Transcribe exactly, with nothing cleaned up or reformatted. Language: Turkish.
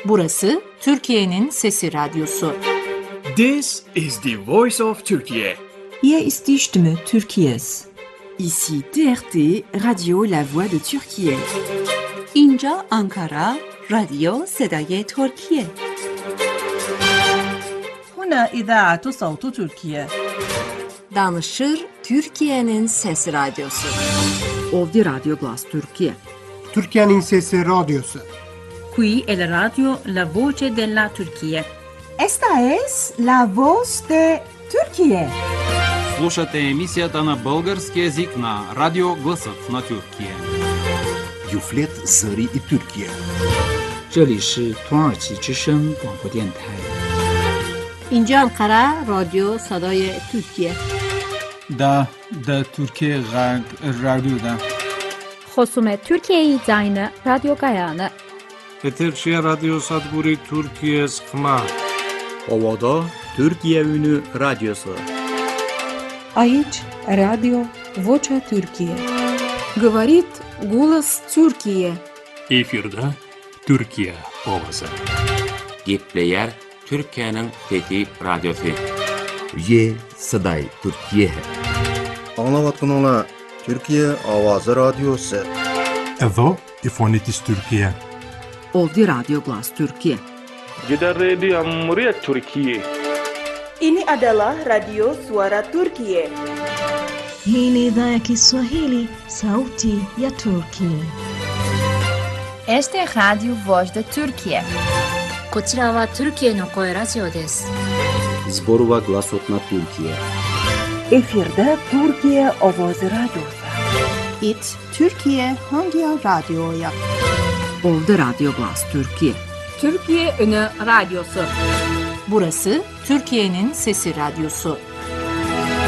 Burası Türkiye'nin Sesi Radyosu. This is the voice of Turkey. Hier ist die Stimme Türkiye's. Ici T R T, Radio La Voix de Türkiye. اینجا آنکارا، رادیو صدای ترکیه. هنا إذاعة صوت تركيا. Danışır Türkiye'nin Sesi Radyosu. Ovdje Radio Glas Türkiye. Türkiye'nin Sesi Radyosu. Qui è la radio La Voce della Turchia. Esta es La Voz de Türkiye. Слушате емисията на български език на Радио Гласът на Türkiye. Юфлет Зари и Türkiye. 这里是土耳其之声广播电台。 اینجا انقره رادیو صدای ترکیه. دا دا ترکیه غرب رادیو دا. خصوم ترکیه زاین رادیو گایانه. Eterşehir Radyo Sadburi Türkiye Sıkma. Ovada Türkiye Ünü Radyosu. Aici Radio Vocea Türkiye. Говорит голос Türkiye. Efirde Türkiye Ovası. Gepleyer Türkiye'nin Fethi Radyosu. Ye Saday Türkiye. Anlavatkanala Türkiye Avazı Radyosu. Evo İfonitis Türkiye. Ovdje Radio Glas Türkiye. Jeddah Radio Cumhuriyet Türkiye. Ini adalah Radio Suara Turkiye. Hii ni idhaa ya Kiswahili, Sauti ya Turkiye. Este es Radio Voz de Türkiye. こちらはトルキエの声ラジオです。 Zborova Glasot na Türkiye. Efirde Türkiye Ovozi Radyosu. It Türkiye Hangi Radyo'ya? Ovdje Radio Glas Türkiye. Türkiye Ünü Radyosu. Burası Türkiye'nin Sesi Radyosu.